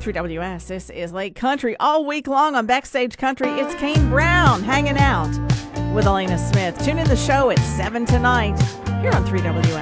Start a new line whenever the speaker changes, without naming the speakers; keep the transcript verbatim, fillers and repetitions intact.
three W S. This is Lake Country. All week long on Backstage Country, it's Kane Brown hanging out with Elena Smith. Tune in the show at seven tonight here on three W S.